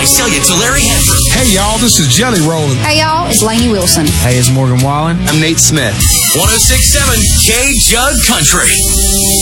sell you to Larry Hanford. Hey, y'all, this is Jelly Rollin'. Hey, y'all, it's Lainey Wilson. Hey, it's Morgan Wallen. I'm Nate Smith. 106.7 K-Jug Country.